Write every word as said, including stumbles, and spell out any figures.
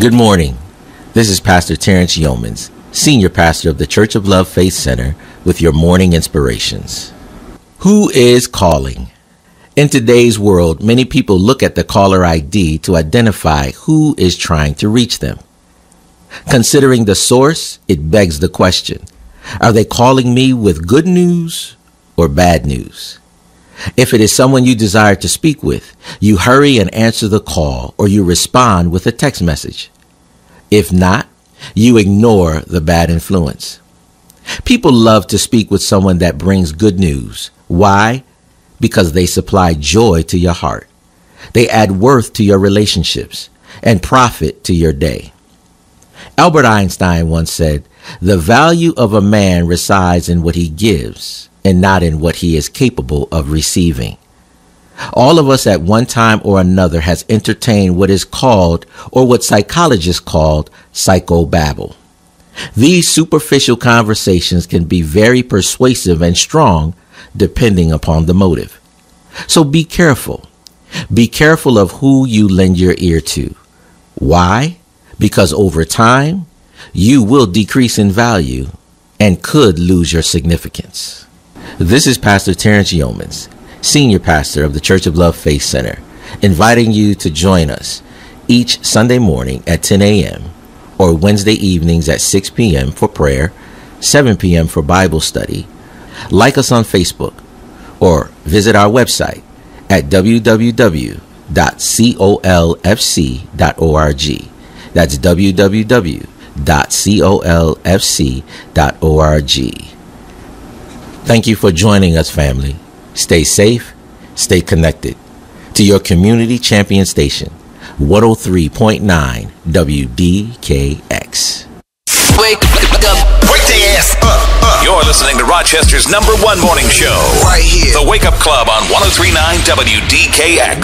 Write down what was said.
Good morning. This is Pastor Terrence Yeomans, Senior Pastor of the Church of Love Faith Center, with your morning inspirations. Who is calling? In today's world, many people look at the caller I D to identify who is trying to reach them. Considering the source, it begs the question, are they calling me with good news or bad news? If it is someone you desire to speak with, you hurry and answer the call, or you respond with a text message. If not, you ignore the bad influence. People love to speak with someone that brings good news. Why? Because they supply joy to your heart. They add worth to your relationships and profit to your day. Albert Einstein once said, "The value of a man resides in what he gives and not in what he is capable of receiving." All of us at one time or another has entertained what is called, or what psychologists call, psychobabble. These superficial conversations can be very persuasive and strong depending upon the motive. So be careful. Be careful of who you lend your ear to. Why? Because over time, you will decrease in value and could lose your significance. This is Pastor Terrence Yeomans, Senior Pastor of the Church of Love Faith Center, inviting you to join us each Sunday morning at ten a.m. or Wednesday evenings at six p.m. for prayer, seven p.m. for Bible study. Like us on Facebook or visit our website at w w w dot colfc dot org. That's w w w dot colfc dot org. Thank you for joining us, family. Stay safe, stay connected to your community champion station, one oh three point nine W D K X. Wake up. Wake the ass up, up. You're listening to Rochester's number one morning show. Right here. The Wake Up Club on one oh three point nine W D K X.